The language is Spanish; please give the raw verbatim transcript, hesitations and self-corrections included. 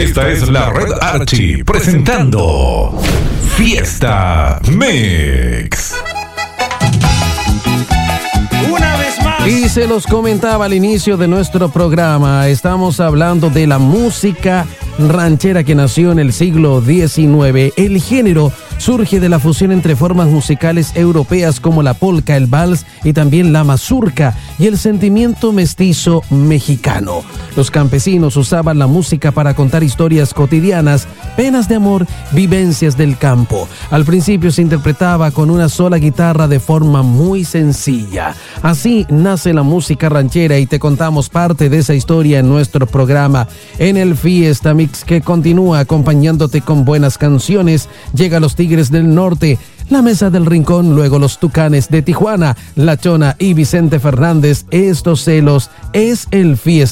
Esta es la Red Archie presentando Fiesta Mix. Una vez más. Y se los comentaba al inicio de nuestro programa, estamos hablando de la música ranchera que nació en el siglo diecinueve. El género surge de la fusión entre formas musicales europeas como la polka, el vals y también la mazurca y el sentimiento mestizo mexicano. Los campesinos usaban la música para contar historias cotidianas, penas de amor, vivencias del campo. Al principio se interpretaba con una sola guitarra de forma muy sencilla. Así nace la música ranchera y te contamos parte de esa historia en nuestro programa. En el Fiesta Mix, que continúa acompañándote con buenas canciones, llega Los Tigres del Norte, La Mesa del Rincón, luego Los Tucanes de Tijuana, La Chona y Vicente Fernández. Estos celos es el Fiesta